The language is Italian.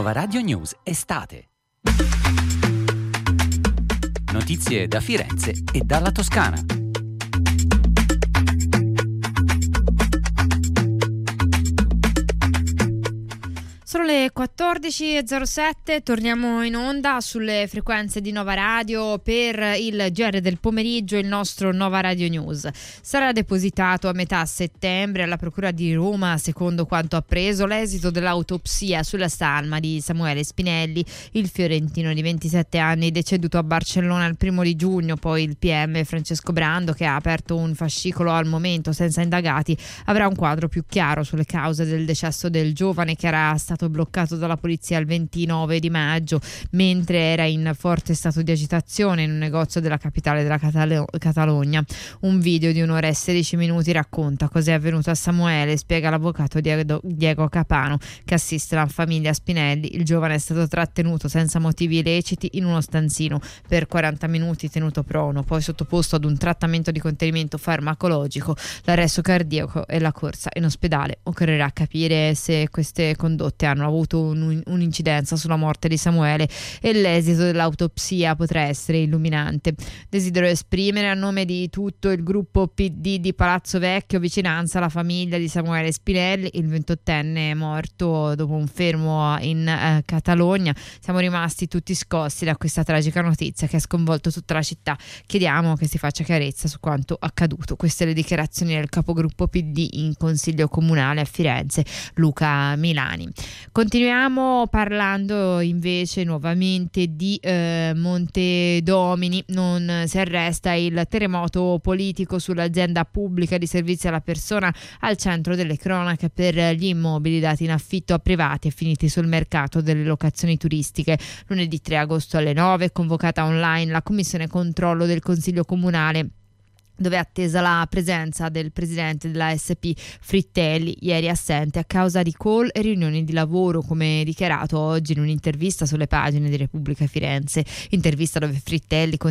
Nova Radio News Estate. Notizie da Firenze e dalla Toscana. Sono le 14.07, torniamo in onda sulle frequenze di Nova Radio per il GR del pomeriggio, il nostro Nova Radio News. Sarà depositato a metà settembre alla Procura di Roma, secondo quanto appreso, l'esito dell'autopsia sulla salma di Samuele Spinelli, il fiorentino di 27 anni deceduto a Barcellona il 1 di giugno. Poi il PM Francesco Brando, che ha aperto un fascicolo al momento senza indagati, avrà un quadro più chiaro sulle cause del decesso del giovane, che era stato bloccato dalla polizia il 29 di maggio mentre era in forte stato di agitazione in un negozio della capitale della Catalogna. Un video di 1 ora e 16 minuti racconta cos'è avvenuto a Samuele, spiega l'avvocato Diego Capano, che assiste la famiglia Spinelli. Il giovane è stato trattenuto senza motivi illeciti in uno stanzino per 40 minuti, tenuto prono, poi sottoposto ad un trattamento di contenimento farmacologico, l'arresto cardiaco e la corsa in ospedale. Occorrerà capire se queste condotte hanno avuto un'incidenza sulla morte di Samuele e l'esito dell'autopsia potrà essere illuminante. Desidero esprimere a nome di tutto il gruppo PD di Palazzo Vecchio vicinanza alla famiglia di Samuele Spinelli, il 28enne morto dopo un fermo in Catalogna. Siamo rimasti tutti scossi da questa tragica notizia che ha sconvolto tutta la città. Chiediamo che si faccia chiarezza su quanto accaduto. Queste le dichiarazioni del capogruppo PD in Consiglio Comunale a Firenze, Luca Milani. Continuiamo parlando invece nuovamente di Montedomini. Non si arresta il terremoto politico sull'azienda pubblica di servizi alla persona al centro delle cronache per gli immobili dati in affitto a privati e finiti sul mercato delle locazioni turistiche. Lunedì 3 agosto alle 9 è convocata online la commissione controllo del Consiglio Comunale, dove è attesa la presenza del presidente della SP Frittelli, ieri assente a causa di call e riunioni di lavoro, come dichiarato oggi in un'intervista sulle pagine di Repubblica Firenze. Intervista dove Frittelli